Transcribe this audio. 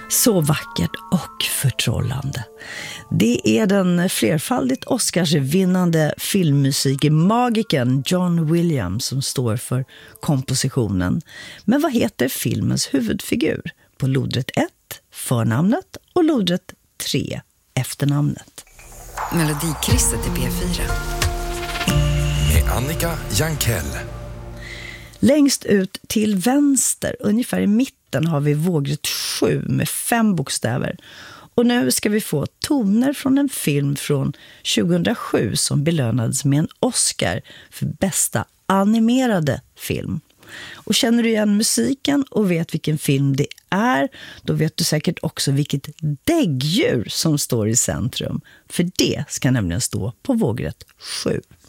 Så vackert och förtrollande. Det är den flerfaldigt Oscarsvinnande filmmusikmagikern John Williams som står för kompositionen. Men vad heter filmens huvudfigur? På lodrätt 1, förnamnet, och lodrätt 3, efternamnet. Melodikrysset i P4. Med Annika Jankell. Längst ut till vänster, ungefär i mitten, har vi vågrätt 7 med 5 bokstäver. Och nu ska vi få toner från en film från 2007 som belönades med en Oscar för bästa animerade film. Och känner du igen musiken och vet vilken film det är, då vet du säkert också vilket däggdjur som står i centrum. För det ska nämligen stå på vågrätt 7.